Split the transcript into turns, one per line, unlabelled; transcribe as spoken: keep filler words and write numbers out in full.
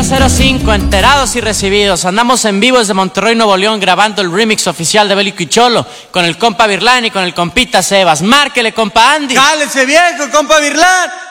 cero cinco, enterados y recibidos. Andamos en vivo desde Monterrey, Nuevo León, grabando el remix oficial de Bélico y Cholo con el compa Virlán y con el compita Sebas. Márquele, compa Andy.
¡Jálese, viejo, compa Virlán!